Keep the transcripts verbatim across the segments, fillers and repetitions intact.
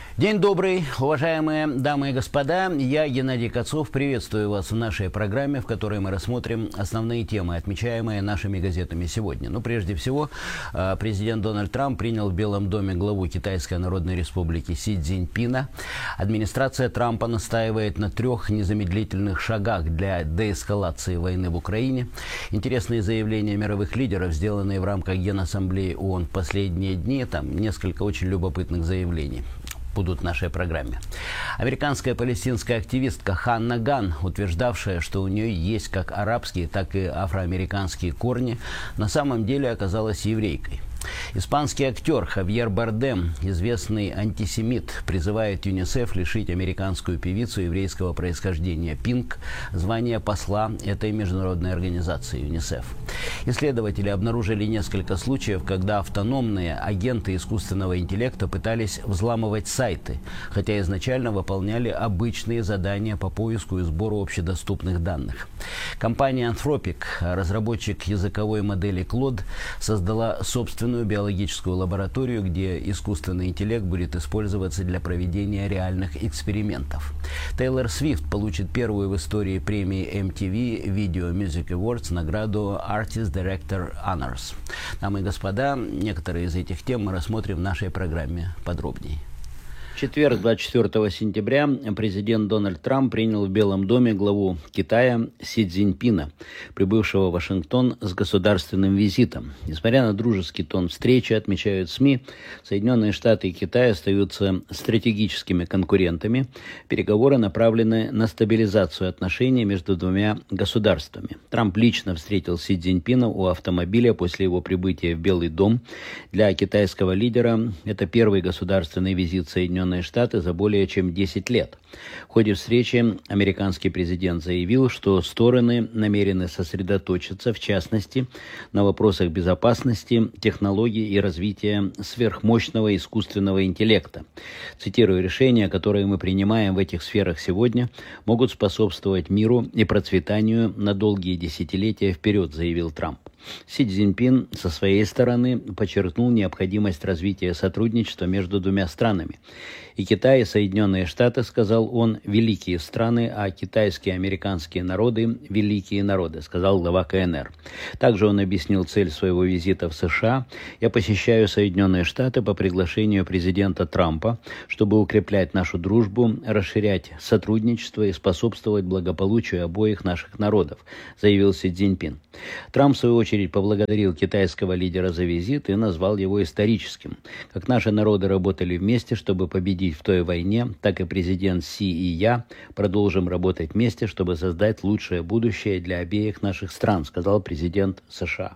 День добрый, уважаемые дамы и господа. Я, Геннадий Кацов, приветствую вас в нашей программе, в которой мы рассмотрим основные темы, отмечаемые нашими газетами сегодня. Но прежде всего, президент Дональд Трамп принял в Белом доме главу Китайской Народной Республики Си Цзиньпина. Администрация Трампа настаивает на трех незамедлительных шагах для деэскалации войны в Украине. Интересные заявления мировых лидеров, сделанные в рамках Генассамблеи ООН в последние дни. Там несколько очень любопытных заявлений будут в нашей программе. Американская палестинская активистка Ханна Ган, утверждавшая, что у нее есть как арабские, так и афроамериканские корни, на самом деле оказалась еврейкой. Испанский актер Хавьер Бардем, известный антисемит, призывает ЮНИСЕФ лишить американскую певицу еврейского происхождения Пинк звания посла этой международной организации ЮНИСЕФ. Исследователи обнаружили несколько случаев, когда автономные агенты искусственного интеллекта пытались взламывать сайты, хотя изначально выполняли обычные задания по поиску и сбору общедоступных данных. Компания Anthropic, разработчик языковой модели Claude, создала собственную биологическую лабораторию, где искусственный интеллект будет использоваться для проведения реальных экспериментов. Тейлор Свифт получит первую в истории премии эм ти ви Video Music Awards награду Artist Director Honors. Дамы и господа, некоторые из этих тем мы рассмотрим в нашей программе подробнее. В четверг, двадцать четвёртого сентября, президент Дональд Трамп принял в Белом доме главу Китая Си Цзиньпина, прибывшего в Вашингтон с государственным визитом. Несмотря на дружеский тон встречи, отмечают СМИ, Соединенные Штаты и Китай остаются стратегическими конкурентами. Переговоры направлены на стабилизацию отношений между двумя государствами. Трамп лично встретил Си Цзиньпина у автомобиля после его прибытия в Белый дом. Для китайского лидера это первый государственный визит Соединенных Штаты за более чем десять лет. В ходе встречи американский президент заявил, что стороны намерены сосредоточиться, в частности, на вопросах безопасности, технологий и развития сверхмощного искусственного интеллекта. Цитирую: «Решения, которые мы принимаем в этих сферах сегодня, могут способствовать миру и процветанию на долгие десятилетия вперед», заявил Трамп. Си Цзиньпин со своей стороны подчеркнул необходимость развития сотрудничества между двумя странами. И Китай и Соединенные Штаты, сказал он, великие страны, а китайские и американские народы – великие народы, сказал глава ка эн эр. Также он объяснил цель своего визита в США. «Я посещаю Соединенные Штаты по приглашению президента Трампа, чтобы укреплять нашу дружбу, расширять сотрудничество и способствовать благополучию обоих наших народов», заявил Си Цзиньпин. Трамп, в свою очередь, поблагодарил китайского лидера за визит и назвал его историческим. «Как наши народы работали вместе, чтобы победить в той войне, так и президент Си и я продолжим работать вместе, чтобы создать лучшее будущее для обеих наших стран», сказал президент США.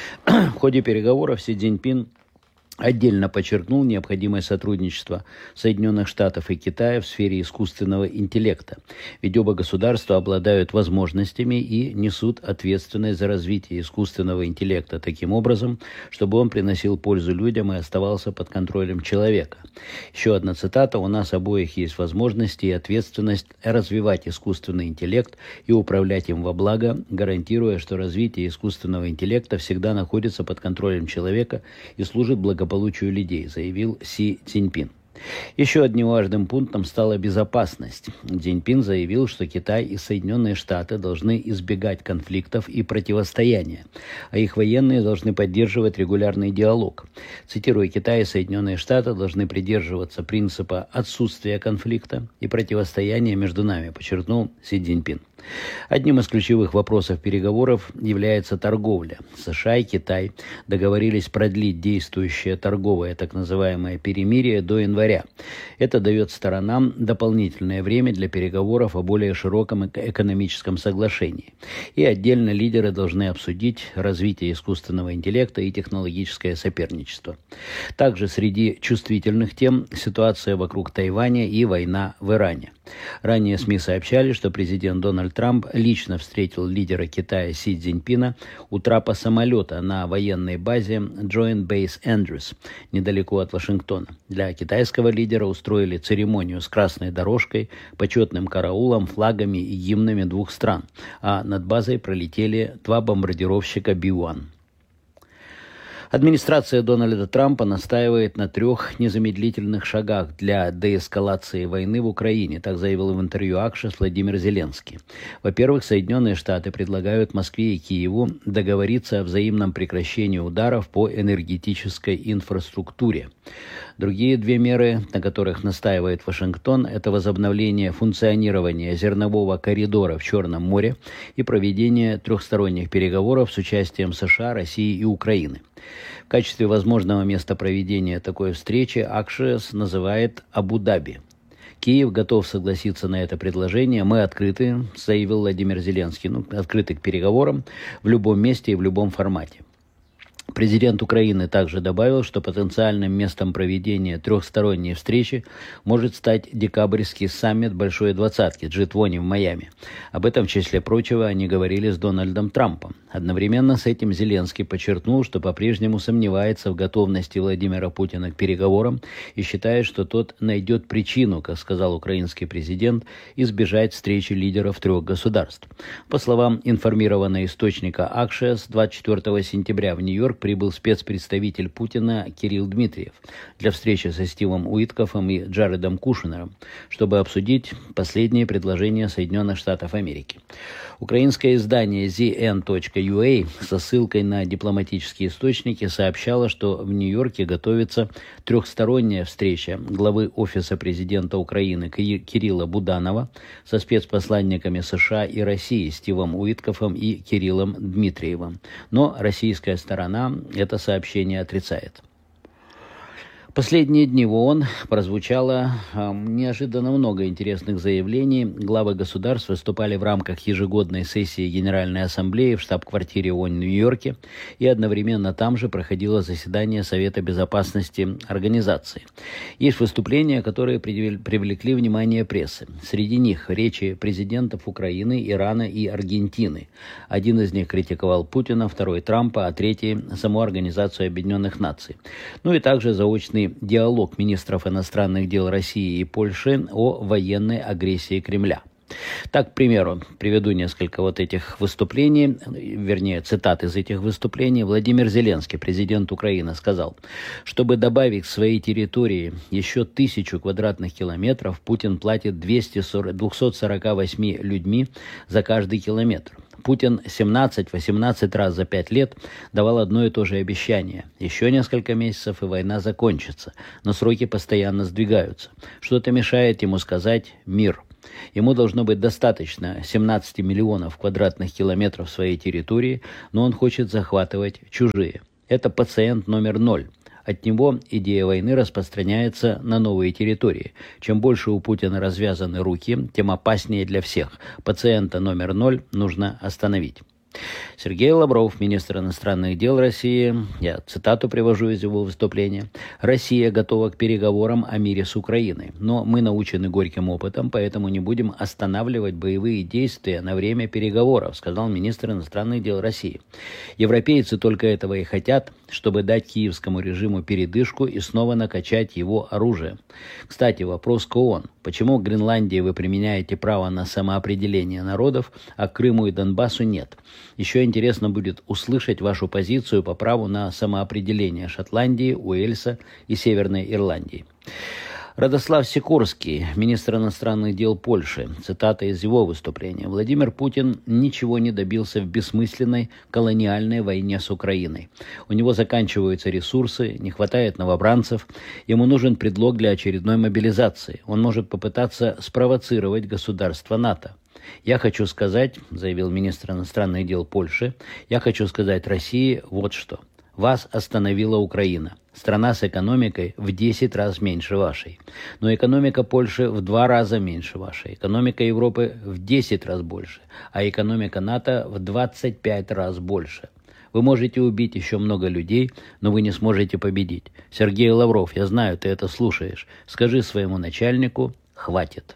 В ходе переговоров Си Цзиньпин отдельно подчеркнул необходимость сотрудничества Соединенных Штатов и Китая в сфере искусственного интеллекта, ведь оба государства обладают возможностями и несут ответственность за развитие искусственного интеллекта таким образом, чтобы он приносил пользу людям и оставался под контролем человека. Еще одна цитата: «У нас обоих есть возможности и ответственность развивать искусственный интеллект и управлять им во благо, гарантируя, что развитие искусственного интеллекта всегда находится под контролем человека и служит благополучию получию людей», заявил Си Цзиньпин. Еще одним важным пунктом стала безопасность. Цзиньпин заявил, что Китай и Соединенные Штаты должны избегать конфликтов и противостояния, а их военные должны поддерживать регулярный диалог. Цитирую: «Китай и Соединенные Штаты должны придерживаться принципа отсутствия конфликта и противостояния между нами», подчеркнул Си Цзиньпин. Одним из ключевых вопросов переговоров является торговля. США и Китай договорились продлить действующее торговое так называемое перемирие до января. Это дает сторонам дополнительное время для переговоров о более широком экономическом соглашении. И отдельно лидеры должны обсудить развитие искусственного интеллекта и технологическое соперничество. Также среди чувствительных тем ситуация вокруг Тайваня и война в Иране. Ранее СМИ сообщали, что президент Дональд Трамп лично встретил лидера Китая Си Цзиньпина у трапа самолета на военной базе Joint Base Andrews, недалеко от Вашингтона. Для китайского лидера устроили церемонию с красной дорожкой, почетным караулом, флагами и гимнами двух стран, а над базой пролетели два бомбардировщика Би один. Администрация Дональда Трампа настаивает на трех незамедлительных шагах для деэскалации войны в Украине, так заявил в интервью Акшес Владимир Зеленский. Во-первых, Соединенные Штаты предлагают Москве и Киеву договориться о взаимном прекращении ударов по энергетической инфраструктуре. Другие две меры, на которых настаивает Вашингтон, это возобновление функционирования зернового коридора в Черном море и проведение трехсторонних переговоров с участием США, России и Украины. В качестве возможного места проведения такой встречи Акшес называет Абу-Даби. Киев готов согласиться на это предложение. Мы открыты, заявил Владимир Зеленский, ну, открыты к переговорам в любом месте и в любом формате. Президент Украины также добавил, что потенциальным местом проведения трехсторонней встречи может стать декабрьский саммит Большой Двадцатки джи двадцать в Майами. Об этом, в числе прочего, они говорили с Дональдом Трампом. Одновременно с этим Зеленский подчеркнул, что по-прежнему сомневается в готовности Владимира Путина к переговорам и считает, что тот найдет причину, как сказал украинский президент, избежать встречи лидеров трех государств. По словам информированного источника Акшес, двадцать четвёртого сентября в Нью-Йорк прибыл спецпредставитель Путина Кирилл Дмитриев для встречи со Стивом Уиткофом и Джаредом Кушнером, чтобы обсудить последние предложения Соединенных Штатов Америки. Украинское издание зет эн точка ю а со ссылкой на дипломатические источники сообщало, что в Нью-Йорке готовится трехсторонняя встреча главы Офиса президента Украины Кирилла Буданова со спецпосланниками США и России Стивом Уиткофом и Кириллом Дмитриевым. Но российская сторона это сообщение отрицает. Последние дни в ООН прозвучало э, неожиданно много интересных заявлений. Главы государств выступали в рамках ежегодной сессии Генеральной Ассамблеи в штаб-квартире ООН в Нью-Йорке, и одновременно там же проходило заседание Совета Безопасности Организации. Есть выступления, которые привлекли внимание прессы. Среди них речи президентов Украины, Ирана и Аргентины. Один из них критиковал Путина, второй Трампа, а третий – саму Организацию Объединенных Наций. Ну и также заочный диалог министров иностранных дел России и Польши о военной агрессии Кремля. Так, к примеру, приведу несколько вот этих выступлений, вернее, цитат из этих выступлений. Владимир Зеленский, президент Украины, сказал, чтобы добавить к своей территории еще тысячу квадратных километров, Путин платит двести сорок восемь людьми за каждый километр. Путин семнадцать-восемнадцать раз за пять лет давал одно и то же обещание. Еще несколько месяцев, и война закончится. Но сроки постоянно сдвигаются. Что-то мешает ему сказать «мир». Ему должно быть достаточно семнадцать миллионов квадратных километров своей территории, но он хочет захватывать чужие. Это пациент номер ноль. От него идея войны распространяется на новые территории. Чем больше у Путина развязаны руки, тем опаснее для всех. Пациента номер ноль нужно остановить. Сергей Лавров, министр иностранных дел России, я цитату привожу из его выступления: «Россия готова к переговорам о мире с Украиной, но мы научены горьким опытом, поэтому не будем останавливать боевые действия на время переговоров», сказал министр иностранных дел России. Европейцы только этого и хотят, чтобы дать киевскому режиму передышку и снова накачать его оружием. Кстати, вопрос к ООН. Почему в Гренландии вы применяете право на самоопределение народов, а к Крыму и Донбассу нет? Еще интересно будет услышать вашу позицию по праву на самоопределение Шотландии, Уэльса и Северной Ирландии. Радослав Сикорский, министр иностранных дел Польши, цитата из его выступления. Владимир Путин ничего не добился в бессмысленной колониальной войне с Украиной. У него заканчиваются ресурсы, не хватает новобранцев, ему нужен предлог для очередной мобилизации. Он может попытаться спровоцировать государство НАТО. «Я хочу сказать, — заявил министр иностранных дел Польши, — я хочу сказать России вот что. Вас остановила Украина. Страна с экономикой в десять раз меньше вашей. Но экономика Польши в два раза меньше вашей. Экономика Европы в десять раз больше. А экономика НАТО в двадцать пять раз больше. Вы можете убить еще много людей, но вы не сможете победить. Сергей Лавров, я знаю, ты это слушаешь. Скажи своему начальнику «хватит».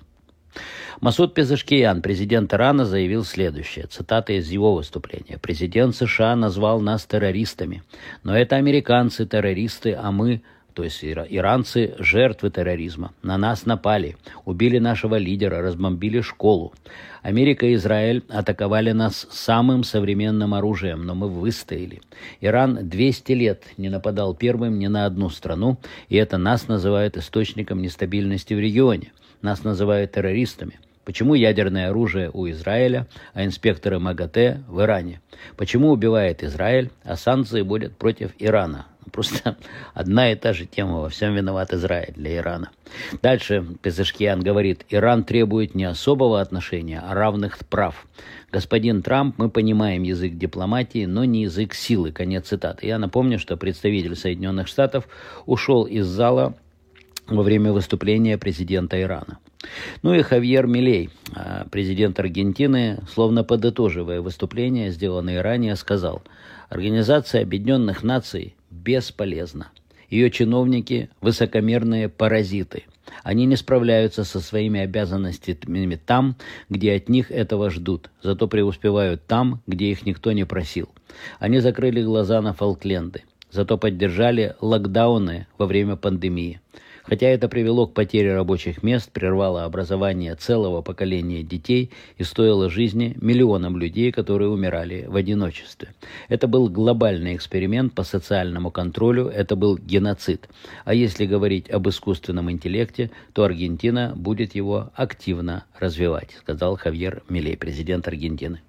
Масуд Пезешкиян, президент Ирана, заявил следующее. Цитата из его выступления. «Президент США назвал нас террористами. Но это американцы террористы, а мы то есть иранцы, жертвы терроризма. На нас напали, убили нашего лидера, разбомбили школу. Америка и Израиль атаковали нас самым современным оружием, но мы выстояли. Иран двести лет не нападал первым ни на одну страну, и это нас называют источником нестабильности в регионе. Нас называют террористами. Почему ядерное оружие у Израиля, а инспекторы МАГАТЭ в Иране? Почему убивает Израиль, а санкции будут против Ирана? Просто одна и та же тема, во всем виноват Израиль для Ирана. Дальше Пезешкиан говорит, Иран требует не особого отношения, а равных прав. Господин Трамп, мы понимаем язык дипломатии, но не язык силы. Конец цитаты. Я напомню, что представитель Соединенных Штатов ушел из зала во время выступления президента Ирана. Ну и Хавьер Милей, президент Аргентины, словно подытоживая выступление, сделанное ранее, сказал, Организация Объединенных Наций бесполезна. Ее чиновники – высокомерные паразиты. Они не справляются со своими обязанностями там, где от них этого ждут, зато преуспевают там, где их никто не просил. Они закрыли глаза на Фолкленды, зато поддержали локдауны во время пандемии. Хотя это привело к потере рабочих мест, прервало образование целого поколения детей и стоило жизни миллионам людей, которые умирали в одиночестве. Это был глобальный эксперимент по социальному контролю, это был геноцид. А если говорить об искусственном интеллекте, то Аргентина будет его активно развивать, сказал Хавьер Милей, президент Аргентины.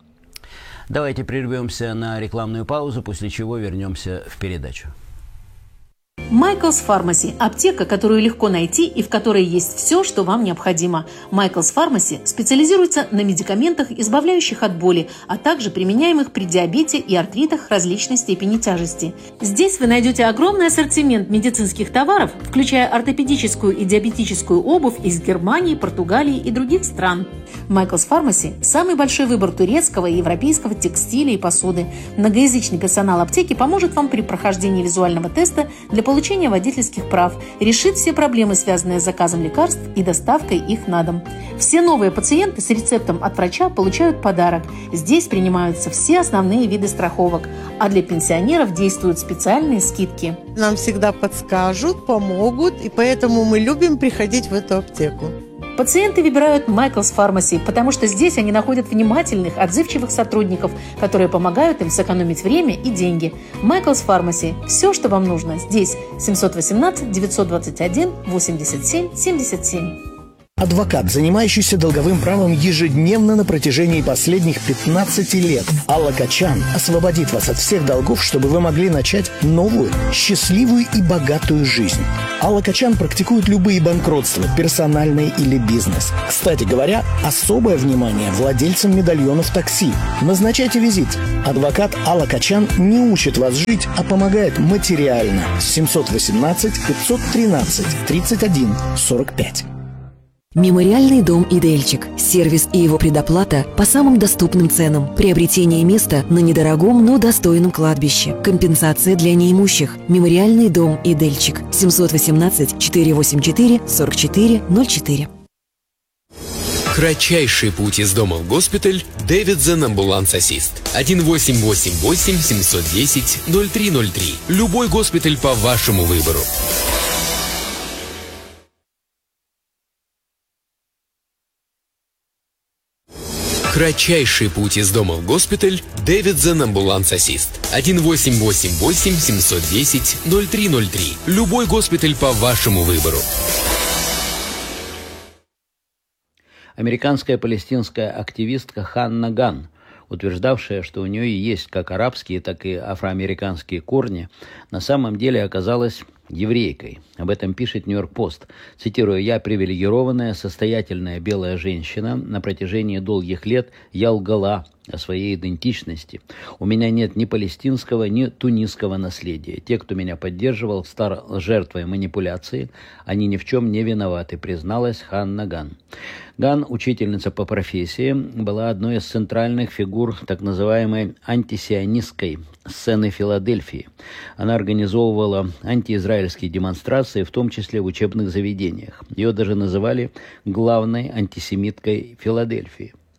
Давайте прервемся на рекламную паузу, после чего вернемся в передачу. Michael's Pharmacy – аптека, которую легко найти и в которой есть все, что вам необходимо. Michael's Pharmacy специализируется на медикаментах, избавляющих от боли, а также применяемых при диабете и артритах различной степени тяжести. Здесь вы найдете огромный ассортимент медицинских товаров, включая ортопедическую и диабетическую обувь из Германии, Португалии и других стран. Michael's Pharmacy – самый большой выбор турецкого и европейского текстиля и посуды. Многоязычный персонал аптеки поможет вам при прохождении визуального теста для получения водительских прав, решит все проблемы, связанные с заказом лекарств и доставкой их на дом. Все новые пациенты с рецептом от врача получают подарок. Здесь принимаются все основные виды страховок, а для пенсионеров действуют специальные скидки. Нам всегда подскажут, помогут, и поэтому мы любим приходить в эту аптеку. Пациенты выбирают Michael's Pharmacy, потому что здесь они находят внимательных, отзывчивых сотрудников, которые помогают им сэкономить время и деньги. Michael's Pharmacy – все, что вам нужно, здесь. семьсот восемнадцать девятьсот двадцать один восемьдесят семь семьдесят семь. Адвокат, занимающийся долговым правом ежедневно на протяжении последних пятнадцати лет. Алла Качан освободит вас от всех долгов, чтобы вы могли начать новую, счастливую и богатую жизнь. Алла Качан практикует любые банкротства, персональные или бизнес. Кстати говоря, особое внимание владельцам медальонов такси. Назначайте визит. Адвокат Алла Качан не учит вас жить, а помогает материально. семьсот восемнадцать пятьсот тринадцать тридцать один сорок пять. Мемориальный дом «Идельчик». Сервис и его предоплата по самым доступным ценам. Приобретение места на недорогом, но достойном кладбище. Компенсация для неимущих. Мемориальный дом «Идельчик». семьсот восемнадцать четыреста восемьдесят четыре сорок четыре ноль четыре. Кратчайший путь из дома в госпиталь. Davidson Ambulance Assist. один восемь восемь восемь семьсот десять ноль три ноль три. Любой госпиталь по вашему выбору. Кратчайший путь из дома в госпиталь. Davidson Ambulance Assist. один восемь восемь восемь семьсот десять ноль три ноль три. Любой госпиталь по вашему выбору. Американская палестинская активистка Ханна Ганн, утверждавшая, что у нее есть как арабские, так и афроамериканские корни, на самом деле оказалась еврейкой. Об этом пишет Нью-Йорк Пост. Цитирую, «Я привилегированная, состоятельная белая женщина. На протяжении долгих лет я лгала о своей идентичности. У меня нет ни палестинского, ни тунисского наследия. Те, кто меня поддерживал, стал жертвой манипуляции. Они ни в чем не виноваты», призналась Ханна Ганн. Ганн, учительница по профессии, была одной из центральных фигур так называемой антисионистской сцены Филадельфии. Она организовывала антиизраильские демонстрации, в том числе в учебных заведениях. Ее даже называли главной антисемиткой Филадельфии.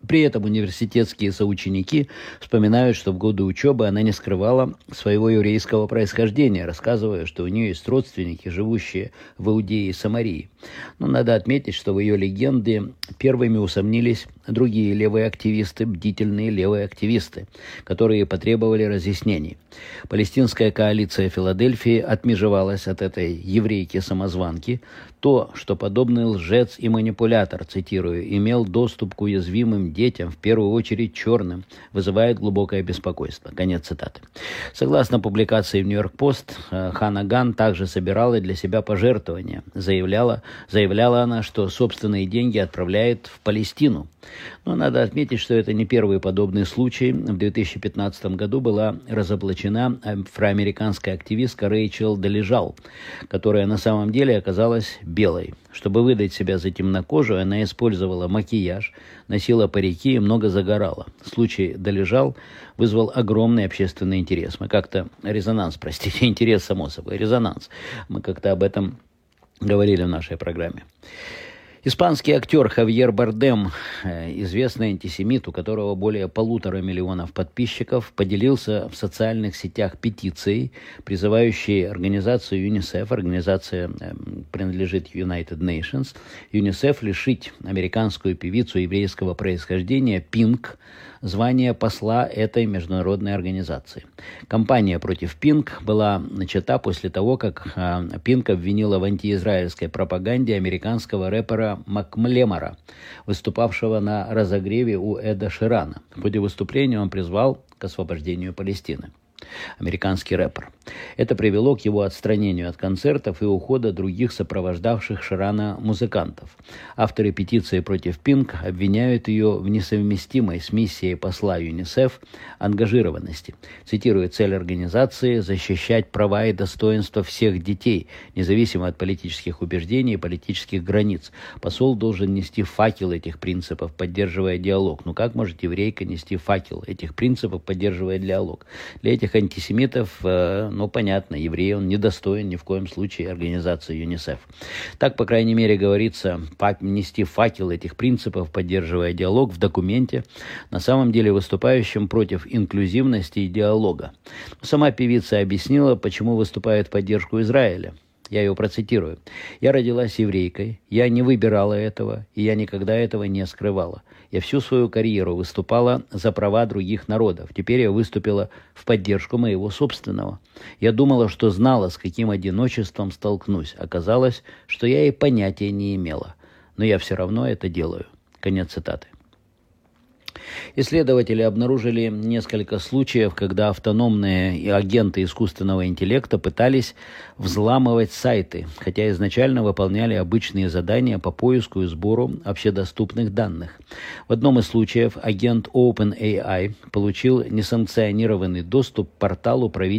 При этом университетские соученики вспоминают, что в годы учебы она не скрывала своего еврейского происхождения, рассказывая, что у нее есть родственники, живущие в Иудее и Самарии. Но надо отметить, что в ее легенде первыми усомнились другие левые активисты, бдительные левые активисты, которые потребовали разъяснений. Палестинская коалиция Филадельфии отмежевалась от этой еврейки-самозванки. То, что подобный лжец и манипулятор, цитирую, имел доступ к уязвимым детям, в первую очередь черным, вызывает глубокое беспокойство. Конец цитаты. Согласно публикации в Нью-Йорк-Пост, Ханна Ган также собирала для себя пожертвования. Заявляла, заявляла она, что собственные деньги отправляет в Палестину. Но надо отметить, что это не первый подобный случай. В две тысячи пятнадцатом году была разоблачена афроамериканская активистка Рэйчел Долежал, которая на самом деле оказалась белой. Чтобы выдать себя за темнокожую, она использовала макияж, носила парики и много загорала. Случай Долежал вызвал огромный общественный интерес. Мы как-то... Резонанс, простите, интерес, само собой, резонанс. Мы как-то об этом говорили в нашей программе. Испанский актер Хавьер Бардем, известный антисемит, у которого более полутора миллионов подписчиков, поделился в социальных сетях петицией, призывающей организацию ЮНИСЕФ, организация принадлежит United Nations, ЮНИСЕФ лишить американскую певицу еврейского происхождения Пинк звания посла этой международной организации. Кампания против Пинк была начата после того, как Пинк обвинила в антиизраильской пропаганде американского рэпера Маклемора, выступавшего на разогреве у Эда Ширана. В ходе выступления он призвал к освобождению Палестины. Американский рэпер. Это привело к его отстранению от концертов и ухода других сопровождавших Ширана музыкантов. Авторы петиции против Пинк обвиняют ее в несовместимой с миссией посла ЮНИСЕФ ангажированности. Цитирую: цель организации – защищать права и достоинства всех детей, независимо от политических убеждений и политических границ. Посол должен нести факел этих принципов, поддерживая диалог. Ну как может еврейка нести факел этих принципов, поддерживая диалог? Для этих антисемитов, э, ну, понятно, еврей, он недостоин ни в коем случае организации ЮНИСЕФ. Так, по крайней мере, говорится, нести факел этих принципов, поддерживая диалог в документе, на самом деле выступающем против инклюзивности и диалога. Сама певица объяснила, почему выступает в поддержку Израиля. Я ее процитирую. «Я родилась еврейкой, я не выбирала этого, и я никогда этого не скрывала. Я всю свою карьеру выступала за права других народов. Теперь я выступила в поддержку моего собственного. Я думала, что знала, с каким одиночеством столкнусь. Оказалось, что я и понятия не имела. Но я все равно это делаю». Конец цитаты. Исследователи обнаружили несколько случаев, когда автономные агенты искусственного интеллекта пытались взламывать сайты, хотя изначально выполняли обычные задания по поиску и сбору общедоступных данных. В одном из случаев агент OpenAI получил несанкционированный доступ к порталу правительства